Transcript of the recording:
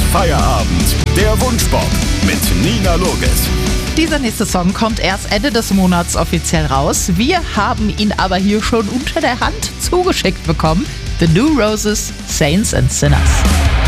Feierabend. Der Wunschbob mit Nina Loges. Dieser nächste Song kommt erst Ende des Monats offiziell raus. Wir haben ihn aber hier schon unter der Hand zugeschickt bekommen. The New Roses, Saints and Sinners.